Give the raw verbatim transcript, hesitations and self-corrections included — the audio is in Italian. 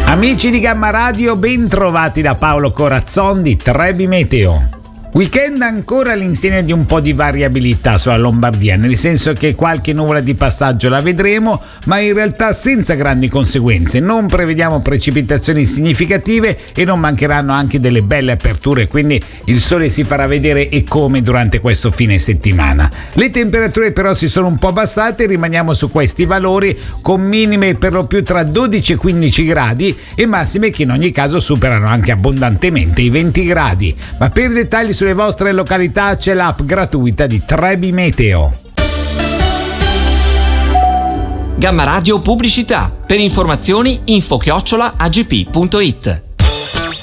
Amici di Gamma Radio, ben trovati da Paolo Corazzon di Trebi Meteo. Weekend ancora all'insegna di un po' di variabilità sulla Lombardia, nel senso che qualche nuvola di passaggio la vedremo, ma in realtà senza grandi conseguenze. Non prevediamo precipitazioni significative e non mancheranno anche delle belle aperture, quindi il sole si farà vedere e come durante questo fine settimana. Le temperature però si sono un po' abbassate, rimaniamo su questi valori con minime per lo più tra dodici e quindici gradi e massime che in ogni caso superano anche abbondantemente i venti gradi. Ma per dettagli sulle vostre località c'è l'app gratuita di Trebi Meteo. Gamma Radio Pubblicità. Per informazioni info chiocciola agp punto it.